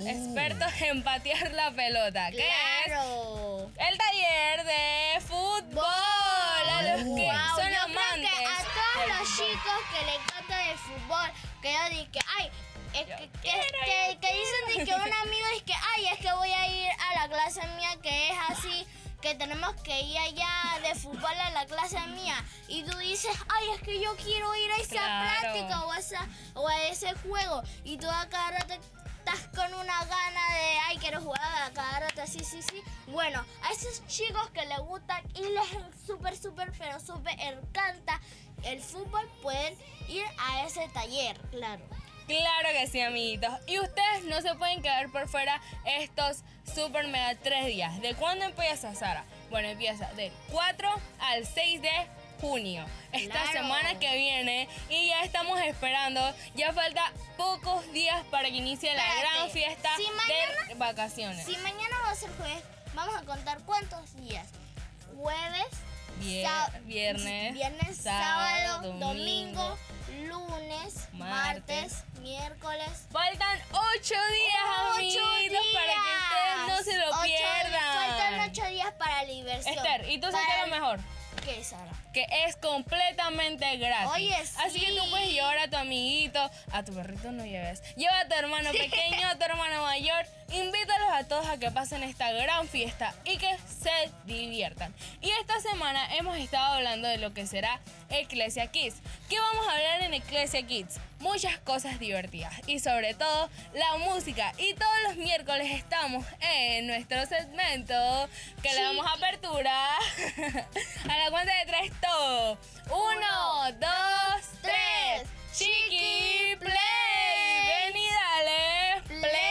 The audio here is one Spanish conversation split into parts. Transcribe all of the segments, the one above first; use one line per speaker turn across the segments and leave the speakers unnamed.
expertos en patear la pelota. ¿Qué es? El taller de fútbol. A los que son amantes.
A todos los chicos que le encanta el fútbol, que yo dije, ay, que dicen que un amigo es que, ay, es que voy a ir a la clase mía que es así, que tenemos que ir allá de fútbol a la clase mía. Y tú dices, ay, es que yo quiero ir a esa práctica o a ese juego. Y tú a cada rato estás con una gana de, ay, quiero jugar a cada rato, sí. Bueno, a esos chicos que les gusta y les súper encanta el fútbol, pueden ir a ese taller, claro.
Claro que sí, amiguitos. Y ustedes no se pueden quedar por fuera estos super mega 3 días. ¿De cuándo empieza, Sara? Bueno, empieza del 4 al 6 de junio. Esta semana que viene. Y ya estamos esperando. Ya falta pocos días para que inicie la gran fiesta de vacaciones.
Si mañana va a ser jueves, vamos a contar cuántos días. Jueves,
viernes,
sábado, domingo, lunes, martes, miércoles.
Faltan 8 días, amiguitos, para que ustedes no se lo pierdan.
Faltan 8 días para la diversión.
Esther, ¿y tú sabes qué es lo mejor?
¿Qué, Sara?
Que es completamente gratis.
Oye, sí.
Así que tú puedes llevar a tu amiguito, a tu perrito no lleves. Lleva a tu hermano pequeño, a tu hermano mayor. Invítalos a todos a que pasen esta gran fiesta y que se diviertan. Y esta semana hemos estado hablando de lo que será Eclesia Kids. ¿Qué vamos a hablar en Eclesia Kids? Muchas cosas divertidas y sobre todo la música. Y todos los miércoles estamos en nuestro segmento que le damos apertura a la cuenta de 3 todo. 1, 2, 3. Chiqui Play. Ven y dale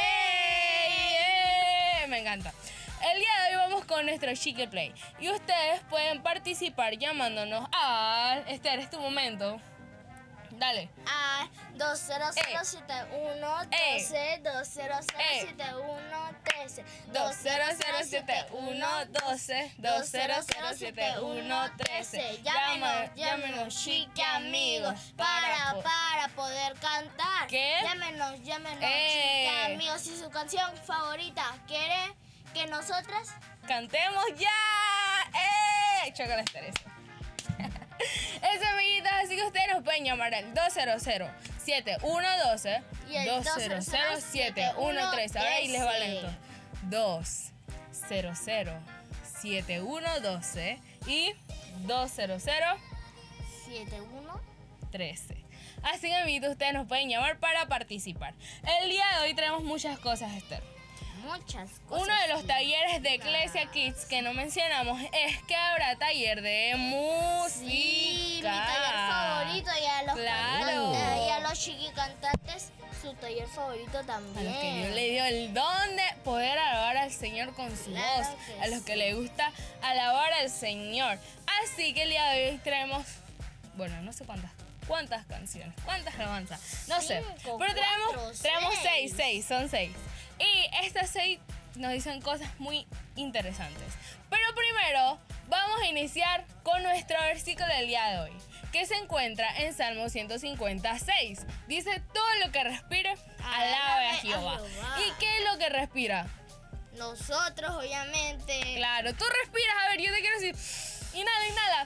play. Me encanta. El día de hoy vamos con nuestro Chiqui Play. Y ustedes pueden participar llamándonos a... Esther, es tu momento. Dale.
A 20071 12 20071 13
20071 12 20071 13.
Llámenos, chiqui amigos, para poder cantar.
¿Qué?
Llámenos, chiqui amigos. Si su canción favorita quiere que nosotras
cantemos ya. Chócala, Esther, eso. Eso, amiguitos, así que ustedes nos pueden llamar al 200-7112
y el
200-7113. Ahora ahí les va lento. 200-7112 y 200-7113. Así que, amiguitos, ustedes nos pueden llamar para participar. El día de hoy tenemos muchas cosas, Esther.
Muchas cosas.
Uno de los talleres de Eclesia Kids que no mencionamos es que habrá taller de música.
Sí, mi taller favorito, y a los cantantes, y a los chiquicantantes su taller favorito también.
A los que Dios le dio el don de poder alabar al Señor con su voz. A los que le gusta alabar al Señor. Así que el día de hoy traemos, bueno, no sé cuántas canciones, cuántas alabanzas, no sé. Pero traemos 6, son 6. Y estas 6 nos dicen cosas muy interesantes. Pero primero vamos a iniciar con nuestro versículo del día de hoy, que se encuentra en Salmo 156. Dice, todo lo que respire, alabe a Jehová. ¿Y qué es lo que respira?
Nosotros, obviamente.
Claro, tú respiras, a ver, yo te quiero decir, inhala.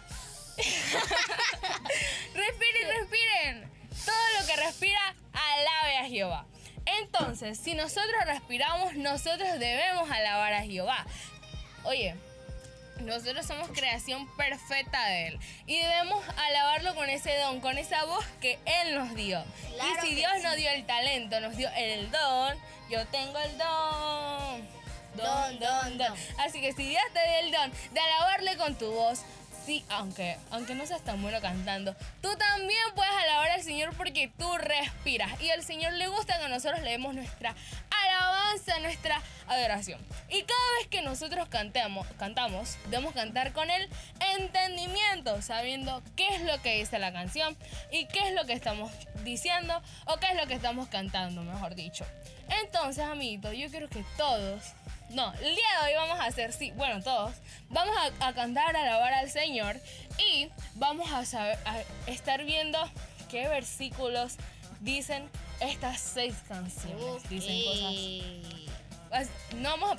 Respiren. Todo lo que respira, alabe a Jehová. Entonces, si nosotros respiramos, nosotros debemos alabar a Jehová. Oye, nosotros somos creación perfecta de Él y debemos alabarlo con ese don, con esa voz que Él nos dio. Claro, y si Dios nos dio el talento, nos dio el don, yo tengo el don. Así que si Dios te dio el don de alabarle con tu voz, sí, aunque no seas tan bueno cantando, tú también puedes alabar al Señor porque tú respiras. Y al Señor le gusta que nosotros le demos nuestra alabanza, nuestra adoración. Y cada vez que nosotros cantamos, debemos cantar con el entendimiento, sabiendo qué es lo que dice la canción y qué es lo que estamos diciendo o qué es lo que estamos cantando, mejor dicho. Entonces, amiguitos, yo quiero que todos... el día de hoy vamos a hacer, todos vamos a cantar, a alabar al Señor y vamos a estar viendo qué versículos dicen estas 6 canciones. Dicen cosas no vamos a